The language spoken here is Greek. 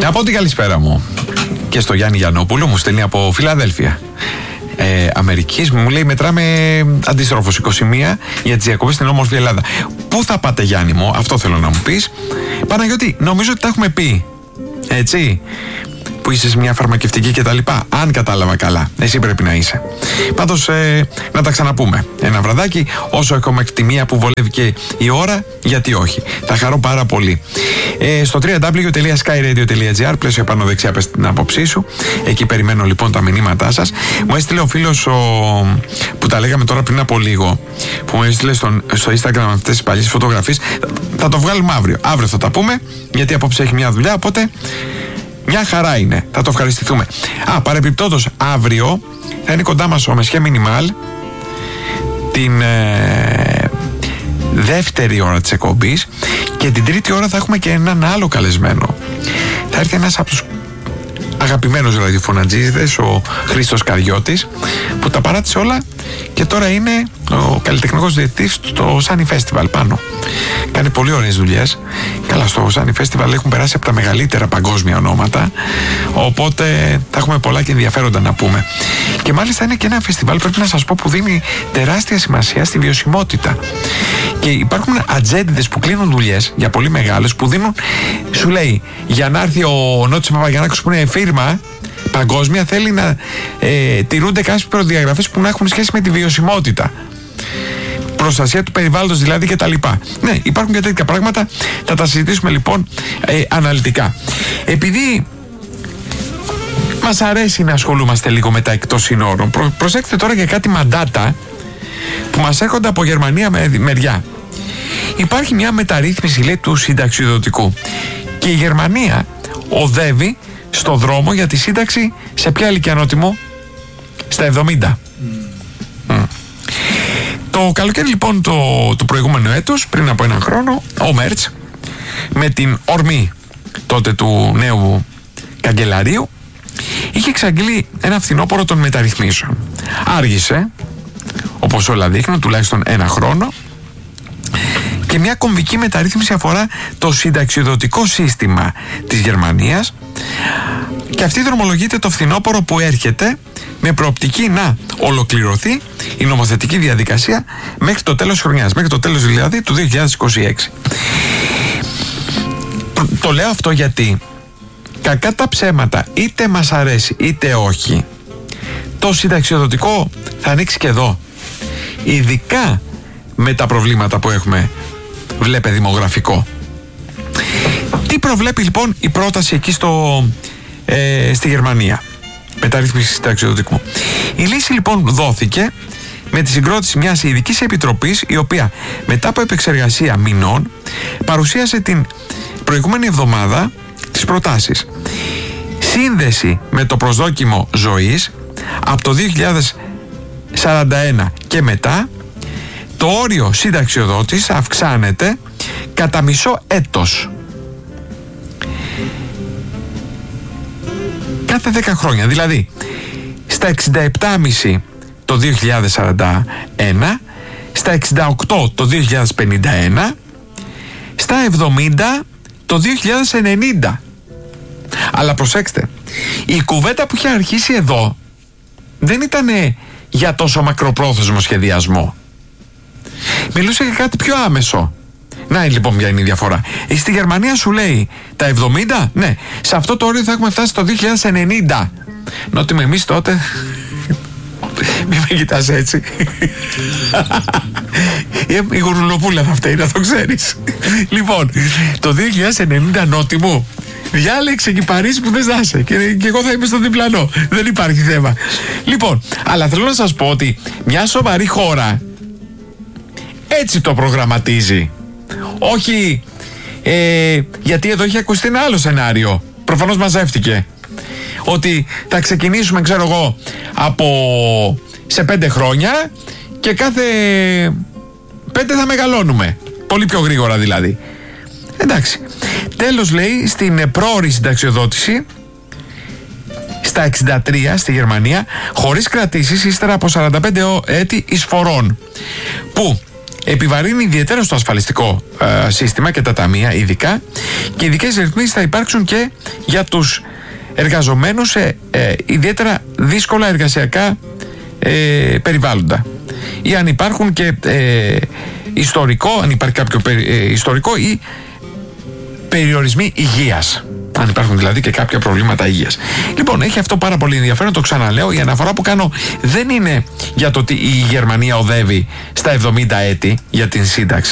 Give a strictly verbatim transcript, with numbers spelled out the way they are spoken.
Να πω την καλησπέρα μου και στο Γιάννη Γιαννόπουλο, μου στέλνει από Φιλαδέλφια. Ε, Αμερικής, μου λέει μετράμε αντιστρόφως είκοσι μία για τις διακοπές στην όμορφη Ελλάδα. Πού θα πάτε, Γιάννη μου, αυτό θέλω να μου πεις. Παναγιώτη, νομίζω ότι τα έχουμε πει, έτσι, που είσαι σε μια φαρμακευτική και τα λοιπά. Αν κατάλαβα καλά, εσύ πρέπει να είσαι. Πάντως, ε, να τα ξαναπούμε ένα βραδάκι, όσο έχουμε εκτιμία που βολεύει και η ώρα, γιατί όχι. Θα χαρώ πάρα πολύ. Ε, στο double-u double-u double-u τελεία sky radio τελεία gr, πλαίσιο πάνω δεξιά, πες την άποψή σου. Εκεί περιμένω λοιπόν τα μηνύματά σας. Μου έστειλε ο φίλος ο, που τα λέγαμε τώρα πριν από λίγο, που μου έστειλε στο, στο Instagram αυτές τις παλιές φωτογραφίες. Θα το βγάλουμε αύριο. Αύριο θα τα πούμε, γιατί απόψε έχει μια δουλειά, οπότε. Μια χαρά είναι, θα το ευχαριστηθούμε. Α, παρεπιπτόντως, αύριο θα είναι κοντά μας ο Μεσχέ Μινιμάλ την ε, δεύτερη ώρα της εκπομπής, και την τρίτη ώρα θα έχουμε και έναν άλλο καλεσμένο. Θα έρθει ένας από τους αγαπημένους ραδιοφωνατζίδες, ο Χρήστος Καριώτης, που τα παράτησε όλα και τώρα είναι ο καλλιτεχνικός διευθυντής στο Sunny Festival πάνω. Κάνει πολύ ωραίες δουλειές. Καλά, στο Sunny Festival έχουν περάσει από τα μεγαλύτερα παγκόσμια ονόματα, οπότε θα έχουμε πολλά και ενδιαφέροντα να πούμε. Και μάλιστα είναι και ένα φεστιβάλ, πρέπει να σας πω, που δίνει τεράστια σημασία στη βιωσιμότητα. Και υπάρχουν ατζέντιδες που κλείνουν δουλειές για πολύ μεγάλες, που δίνουν, σου λέει, για να έρθει ο Νότης Παπαγιαννάκος που είναι φίρμα παγκόσμια, θέλει να ε, τηρούνται κάποιες προδιαγραφές που να έχουν σχέση με τη βιωσιμότητα. Προστασία του περιβάλλοντος δηλαδή και τα λοιπά. Ναι, υπάρχουν και τέτοια πράγματα. Θα τα συζητήσουμε λοιπόν ε, αναλυτικά. Επειδή μας αρέσει να ασχολούμαστε λίγο με τα εκτός συνόρων, προ, προσέξτε τώρα για κάτι μαντάτα που μας έρχονται από Γερμανία με, μεριά. Υπάρχει μια μεταρρύθμιση, λέει, του συνταξιοδοτικού, και η Γερμανία οδεύει στο δρόμο για τη σύνταξη σε ποια ηλικία, Νότιμο? Στα εβδομήντα. Mm. Mm. Το καλοκαίρι λοιπόν το, το προηγούμενο έτος, πριν από έναν χρόνο, ο Μέρτς, με την ορμή τότε του νέου καγκελαρίου, είχε εξαγγείλει ένα φθινόπωρο των μεταρρυθμίσεων. Άργησε, όπως όλα δείχνουν, τουλάχιστον ένα χρόνο, και μια κομβική μεταρρύθμιση αφορά το συνταξιοδοτικό σύστημα της Γερμανίας, και αυτή δρομολογείται το φθινόπωρο που έρχεται, με προοπτική να ολοκληρωθεί η νομοθετική διαδικασία μέχρι το τέλος της χρονιάς, μέχρι το τέλος δηλαδή του δύο χιλιάδες είκοσι έξι. Το λέω αυτό γιατί, κακά τα ψέματα, είτε μας αρέσει είτε όχι, το συνταξιοδοτικό θα ανοίξει και εδώ. Ειδικά με τα προβλήματα που έχουμε, βλέπε δημογραφικό. Τι προβλέπει λοιπόν η πρόταση εκεί στο, ε, στη Γερμανία, μεταρρύθμιση συνταξιοδοτικού? Η λύση λοιπόν δόθηκε με τη συγκρότηση μιας ειδικής επιτροπής, η οποία μετά από επεξεργασία μηνών παρουσίασε την προηγούμενη εβδομάδα τις προτάσεις. Σύνδεση με το προσδόκιμο ζωής από το δύο χιλιάδες σαράντα ένα και μετά. Το όριο συνταξιοδότης αυξάνεται κατά μισό έτος κάθε δέκα χρόνια. Δηλαδή στα εξήντα επτά κόμμα πέντε το δύο χιλιάδες σαράντα ένα, στα εξήντα οκτώ το δύο χιλιάδες πενήντα ένα, στα εβδομήντα το δύο χιλιάδες ενενήντα. Αλλά προσέξτε, η κουβέντα που είχε αρχίσει εδώ δεν ήταν για τόσο μακροπρόθεσμο σχεδιασμό. Μιλούσε για κάτι πιο άμεσο. Να λοιπόν ποια είναι η διαφορά. Στη Γερμανία σου λέει τα εβδομήντα, ναι, σε αυτό το όριο θα έχουμε φτάσει το δύο χιλιάδες ενενήντα. Νότι με εμείς τότε. Μη με κοιτάς έτσι. Η γουρνουλοπούλα θα φταίει, να το ξέρεις. Λοιπόν, το δύο χιλιάδες ενενήντα, Νότι μου, διάλεξε και Παρίσι που θες να είσαι, και, και εγώ θα είμαι στο διπλανό. Δεν υπάρχει θέμα. Λοιπόν, αλλά θέλω να σας πω ότι μια σοβαρή χώρα έτσι το προγραμματίζει. Όχι ε, γιατί εδώ έχει ακουστεί ένα άλλο σενάριο. Προφανώς μαζεύτηκε. Ότι θα ξεκινήσουμε, ξέρω εγώ, από σε πέντε χρόνια και κάθε πέντε θα μεγαλώνουμε. Πολύ πιο γρήγορα δηλαδή. Εντάξει. Τέλος, λέει, στην πρόωρη συνταξιοδότηση στα εξήντα τρία στη Γερμανία, χωρίς κρατήσεις, ύστερα από σαράντα πέντε έτη εισφορών, που επιβαρύνει ιδιαίτερα στο ασφαλιστικό ε, σύστημα και τα ταμεία ειδικά, και ειδικές ρυθμίσεις θα υπάρξουν και για τους εργαζομένους σε ε, ιδιαίτερα δύσκολα εργασιακά ε, περιβάλλοντα, ή αν υπάρχουν και ε, ιστορικό, αν υπάρχει κάποιο ε, ιστορικό ή περιορισμοί υγείας, αν υπάρχουν δηλαδή και κάποια προβλήματα υγείας. Λοιπόν, έχει αυτό πάρα πολύ ενδιαφέρον, το ξαναλέω. Η αναφορά που κάνω δεν είναι για το ότι η Γερμανία οδεύει στα εβδομήντα έτη για την σύνταξη.